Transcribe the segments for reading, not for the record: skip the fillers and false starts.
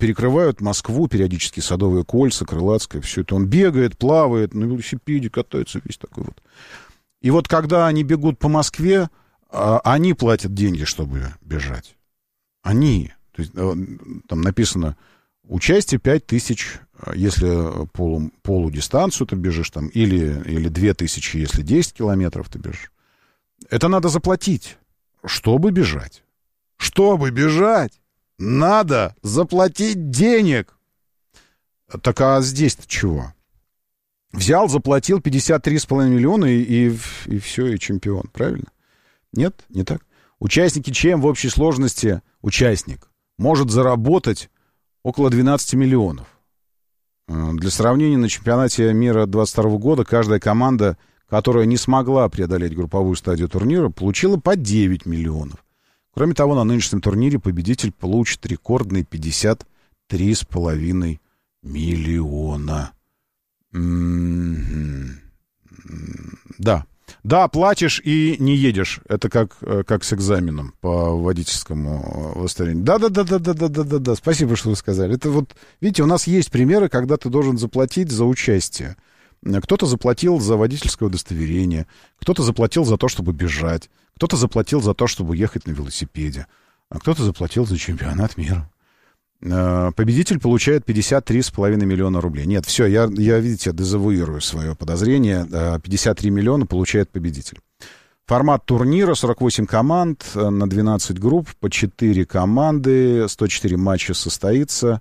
перекрывают Москву периодически, Садовые кольца, Крылатская, все это. Он бегает, плавает, на велосипеде катается, весь такой вот. И вот когда они бегут по Москве, они платят деньги, чтобы бежать. Они. То есть, там написано, участие 5000, если полудистанцию ты бежишь, там, или 2000, если 10 километров ты бежишь. Это надо заплатить, чтобы бежать. Чтобы бежать, надо заплатить денег. Так а здесь-то чего? Взял, заплатил 53,5 миллиона и все, и чемпион. Правильно? Нет? Не так? Участники ЧМ в общей сложности, участник может заработать около 12 миллионов. Для сравнения, на чемпионате мира 2022 года каждая команда, которая не смогла преодолеть групповую стадию турнира, получила по 9 миллионов. Кроме того, на нынешнем турнире победитель получит рекордные 53,5 миллиона. Да. Да, платишь и не едешь. Это как с экзаменом по водительскому удостоверению. Да. Спасибо, что вы сказали. Это вот, видите, у нас есть примеры, когда ты должен заплатить за участие. Кто-то заплатил за водительское удостоверение, кто-то заплатил за то, чтобы бежать, кто-то заплатил за то, чтобы ехать на велосипеде, а кто-то заплатил за чемпионат мира. Победитель получает 53,5 миллиона рублей. Нет, все, я видите, дезавуирую свое подозрение. 53 миллиона получает победитель. Формат турнира: 48 команд на 12 групп, по 4 команды, 104 матча состоится.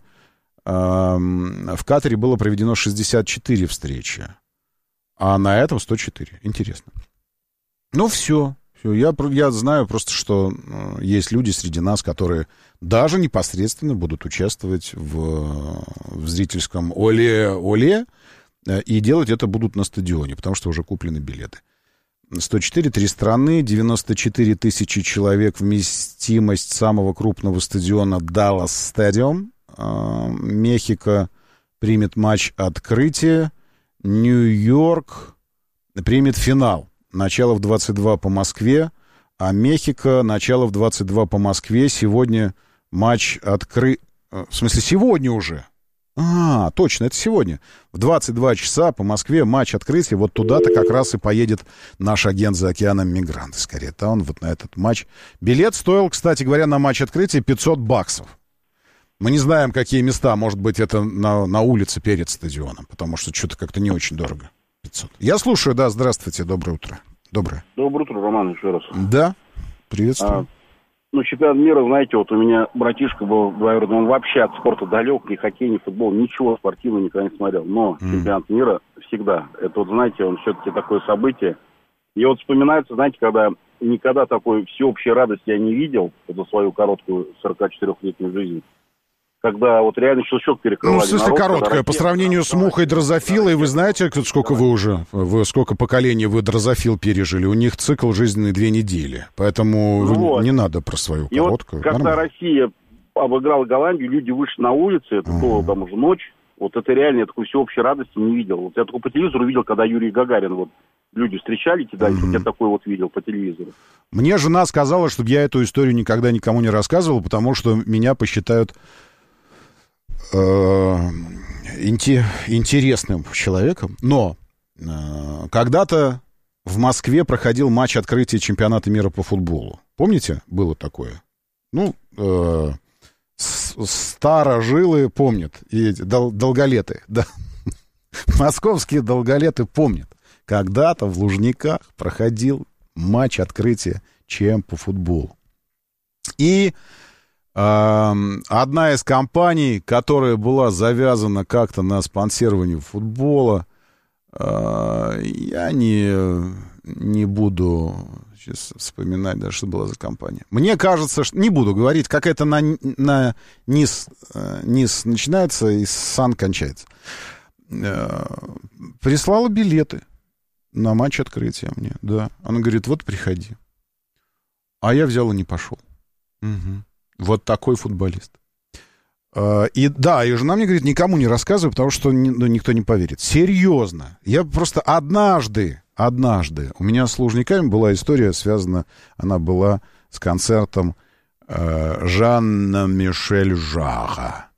В Катаре было проведено 64 встречи, а на этом 104. Интересно. Ну, все. Я знаю просто, что есть люди среди нас, которые даже непосредственно будут участвовать в зрительском оле-оле, и делать это будут на стадионе, потому что уже куплены билеты. 104, 3 страны, 94 тысячи человек, вместимость самого крупного стадиона Dallas Stadium. Мехико примет матч открытия, Нью-Йорк примет финал. Начало в 22 по Москве, а Мехико начало в 22 по Москве. Сегодня матч В смысле, сегодня уже. Точно, это сегодня. В 22 часа по Москве матч открытия. Вот туда-то как раз и поедет наш агент за океаном «Мигрант» из Каретаун вот на этот матч. Билет стоил, кстати говоря, на матч открытия $500. Мы не знаем, какие места. Может быть, это на улице перед стадионом, потому что что-то как-то не очень дорого. 500. Я слушаю, да, здравствуйте, доброе утро. Доброе утро, Роман, еще раз. Да, приветствую. Чемпионат мира, знаете, вот у меня братишка был двоюродный, он вообще от спорта далек, ни хоккей, ни футбол, ничего спортивного никогда не смотрел. Но чемпионат мира всегда, это вот, знаете, он все-таки такое событие. И вот вспоминается, знаете, когда никогда такой всеобщей радости я не видел за свою короткую 44-летнюю жизнь. Когда вот реально щелчок перекрывали. Ну, в смысле, короткая. По сравнению с мухой дрозофилой, вы знаете, сколько сколько поколений вы дрозофил пережили? У них цикл жизненный 2 недели. Поэтому не надо про свою короткую. Вот, когда Россия обыграла Голландию, люди вышли на улицы, это было там уже ночь. Вот это реально, я такой всеобщей радости не видел. Вот я только по телевизору видел, когда Юрий Гагарин, вот люди встречали, кидались, вот я такой вот видел по телевизору. Мне жена сказала, чтобы я эту историю никогда никому не рассказывал, потому что меня посчитают интересным человеком. Но когда-то в Москве проходил матч открытия чемпионата мира по футболу. Помните, было такое? Старожилы помнят, и долголеты, да. Московские долголеты помнят. Когда-то в Лужниках проходил матч открытия ЧМ по футболу. И одна из компаний, которая была завязана как-то на спонсировании футбола, я не буду сейчас вспоминать даже, что была за компания. Мне кажется, что... Не буду говорить, какая-то на низ начинается и сан кончается. Прислала билеты на матч открытия мне, да. Она говорит, вот приходи. А я взял и не пошел. Угу. Вот такой футболист. И жена мне говорит, никому не рассказывай, потому что никто не поверит. Серьезно. Я просто однажды у меня с Лужниками была история связана, она была с концертом Жана-Мишель Жара.